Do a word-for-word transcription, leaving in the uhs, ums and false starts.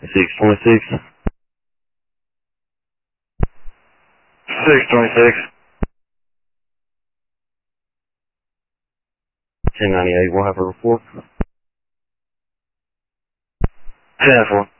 six twenty-six. six twenty-six. ten ninety-eight, we'll have a report. ten four.